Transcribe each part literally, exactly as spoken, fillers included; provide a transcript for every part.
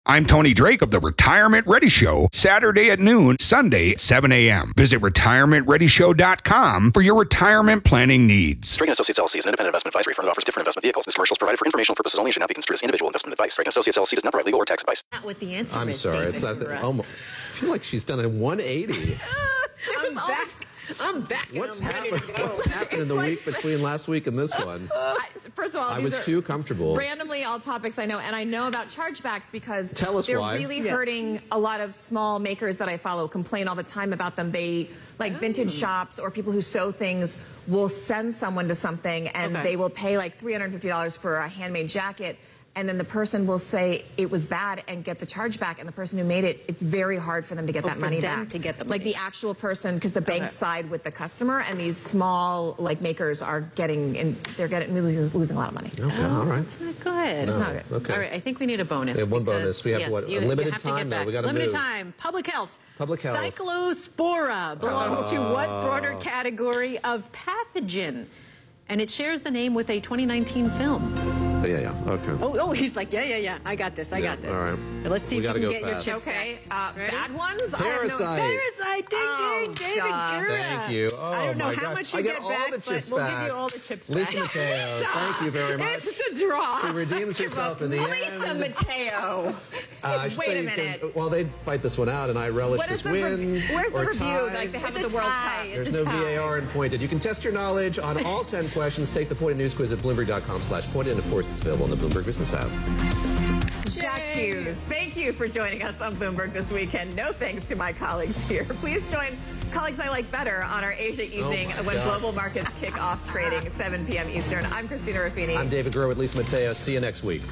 I'm Tony Drake of the Retirement Ready Show, Saturday at noon, Sunday at seven a.m. Visit retirement ready show dot com for your retirement planning needs. Drake and Associates L L C is an independent investment advisory firm that offers different investment vehicles. This commercial is provided for informational purposes only and should not be construed as individual investment advice. Drake and Associates L L C does not provide legal or tax advice. Not what the answer I'm is, sorry. David. It's not the, oh, I feel like she's done a one eighty. I'm back. I'm back. and What's I'm ready happened? to go. What's happened in the like- week between last week and this one? I, first of all, I these was are too comfortable. randomly all topics I know, and I know about chargebacks because Tell us they're why. really Yeah. hurting a lot of small makers that I follow. Complain all the time about them. They like vintage shops or people who sew things will send someone to something, and Okay. they will pay like three hundred fifty dollars for a handmade jacket. And then the person will say it was bad and get the charge back. And the person who made it, it's very hard for them to get Oh, that for money them back. to get the Like money. the actual person, because the banks Okay. side with the customer, and these small like makers are getting, and they're getting losing, losing a lot of money. Okay, all right. That's not good. It's not good. Okay. All right, I think we need a bonus. We have one because, bonus. We have, yes, what, you, a limited you have to time, get though. back. We gotta Limited move. time. Public health. Public health. Cyclospora belongs to what broader category of pathogen? And it shares the name with a twenty nineteen film. Oh, yeah, yeah. Okay. Oh, oh, he's like, yeah, yeah, yeah. I got this. I Yeah, got this. all right. Let's see We if you gotta can go get your fast. chips Okay, back. uh, Ready? bad ones? I have Parasite. no, Parasite, ding, Oh, ding, David God. Gura. Thank you. Oh, I don't know my how gosh. much you I get get all back, the chips but we'll back. give you all the chips Lisa back. Mateo, thank you very much. It's a draw. She redeems herself in the Lisa end. Mateo. Uh, I should Wait say a you can- minute. well, they fight this one out, and I relish What this is the win. rev- where's the or review tie. like they have It's at a the World tie. Cup? It's There's a no tie. V A R in Pointed. You can test your knowledge on all ten questions. Take the Pointed News Quiz at Bloomberg dot com slash pointed. And, of course, it's available on the Bloomberg Business app. Jack Hughes, thank you for joining us on Bloomberg this weekend. No thanks to my colleagues here. Please join colleagues I like better on our Asia evening my when God. global markets kick off trading, seven p.m. Eastern. I'm Christina Ruffini. I'm David Gura with Lisa Mateo. See you next week.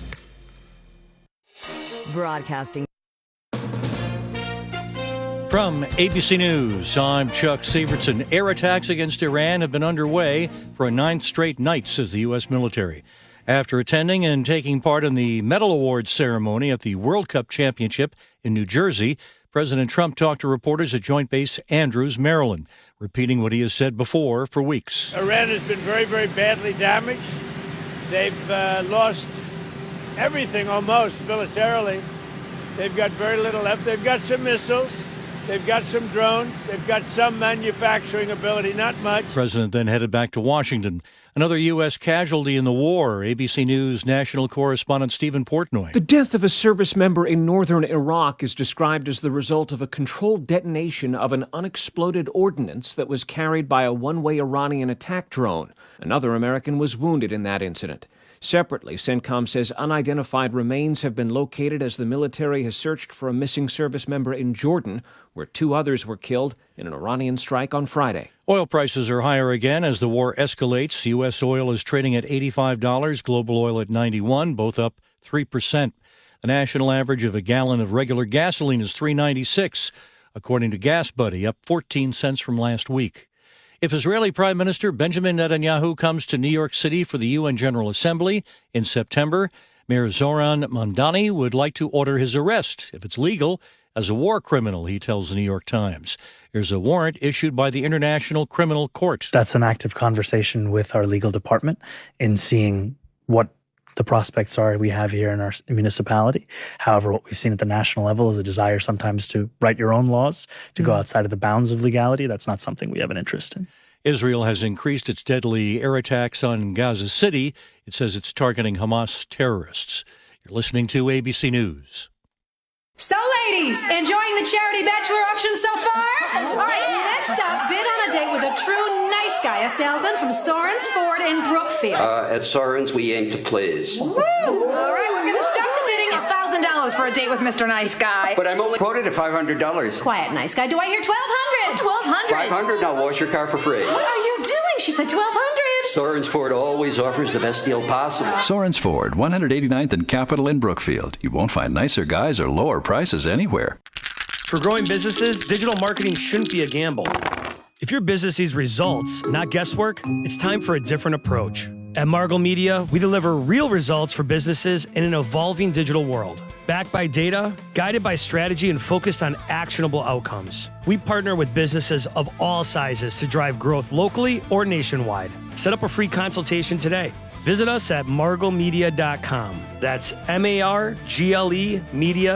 Broadcasting. From A B C News, I'm Chuck Severson. Air attacks against Iran have been underway for a ninth straight night, says the U S military. After attending and taking part in the medal awards ceremony at the World Cup Championship in New Jersey, President Trump talked to reporters at Joint Base Andrews, Maryland, repeating what he has said before for weeks. Iran has been very, very badly damaged. They've uh, lost everything almost militarily. They've got very little left. They've got some missiles. They've got some drones. They've got some manufacturing ability, not much. The president then headed back to Washington. Another U S casualty in the war. A B C News national correspondent Stephen Portnoy. The death of a service member in northern Iraq is described as the result of a controlled detonation of an unexploded ordnance that was carried by a one-way Iranian attack drone. Another American was wounded in that incident. Separately, CENTCOM says unidentified remains have been located as the military has searched for a missing service member in Jordan, where two others were killed in an Iranian strike on Friday. Oil prices are higher again as the war escalates. U S oil is trading at eighty-five dollars, global oil at ninety-one dollars, both up three percent. The national average of a gallon of regular gasoline is three ninety-six, according to GasBuddy, up fourteen cents from last week. If Israeli Prime Minister Benjamin Netanyahu comes to New York City for the U N General Assembly in September, Mayor Zoran Mamdani would like to order his arrest, if it's legal, as a war criminal, he tells the New York Times. There's a warrant issued by the International Criminal Court. That's an active conversation with our legal department in seeing what the prospects are we have here in our municipality. However, what we've seen at the national level is a desire sometimes to write your own laws, to mm. go outside of the bounds of legality. That's not something we have an interest in. Israel has increased its deadly air attacks on Gaza City. It says it's targeting Hamas terrorists. You're listening to A B C News. So, ladies, enjoying the charity bachelor auction so far? All right, next up, bid on a date with a true nice guy, a salesman from Sorens Ford in Brookfield. Uh, at Sorens, we aim to please. Woo! All right, we're going to start the bidding at one thousand dollars for a date with Mister Nice Guy. But I'm only quoted at five hundred dollars. Quiet, nice guy. Do I hear twelve hundred? twelve hundred? five hundred, now wash your car for free. What are you doing? She said twelve hundred. Sorens Ford always offers the best deal possible. Sorens Ford, one hundred eighty-ninth and Capitol in Brookfield. You won't find nicer guys or lower prices anywhere. For growing businesses, digital marketing shouldn't be a gamble. If your business needs results, not guesswork, it's time for a different approach. At Margle Media, we deliver real results for businesses in an evolving digital world. Backed by data, guided by strategy, and focused on actionable outcomes. We partner with businesses of all sizes to drive growth locally or nationwide. Set up a free consultation today. Visit us at margle media dot com. That's M A R G L E media